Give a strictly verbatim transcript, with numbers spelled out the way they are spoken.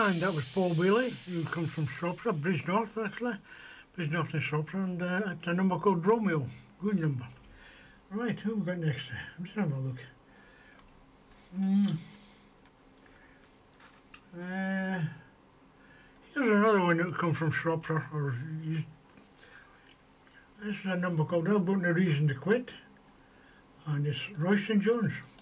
and that was Paul Bailey, who comes from Shropshire, Bridgenorth actually, Bridgenorth in Shropshire, and uh, it's a number called Romeo. Good number. Right, who have we got next? I'm just having a look. Mm. Uh, here's another one that comes from Shropshire, or used. This is a number called I've Got No Reason to Quit, and it's Royston Jones.